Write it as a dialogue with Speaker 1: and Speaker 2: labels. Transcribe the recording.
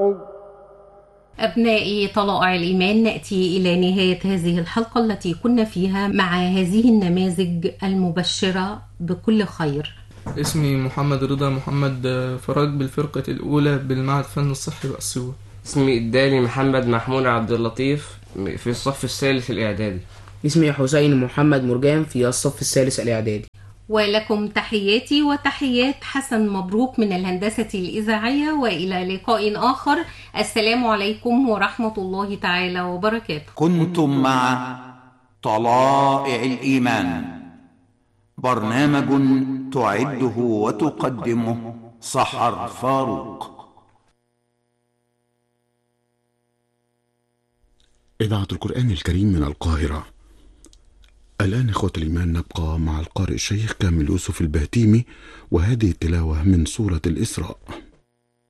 Speaker 1: أبنائي طلائع الإيمان، نأتي إلى نهاية هذه الحلقة التي كنا فيها مع هذه النماذج المبشرة بكل خير.
Speaker 2: اسمي محمد رضا محمد فراج بالفرقة الأولى بالمعهد الفني الصحي بأسيوط.
Speaker 3: اسمي الدالي محمد محمود عبد اللطيف في الصف الثالث الإعدادي.
Speaker 4: اسمي حسين محمد مرجان في الصف الثالث الإعدادي.
Speaker 1: ولكم تحياتي وتحيات حسن مبروك من الهندسة الإذاعية، وإلى لقاء آخر. السلام عليكم ورحمة الله تعالى وبركاته.
Speaker 5: كنتم مع طلائع الإيمان، برنامج تعده وتقدمه سحر فاروق.
Speaker 6: إذاعة القرآن الكريم من القاهرة. الآن إخوة الإيمان نبقى مع القارئ الشيخ كامل يوسف البهتيمي، وهذه التلاوة من سورة الإسراء.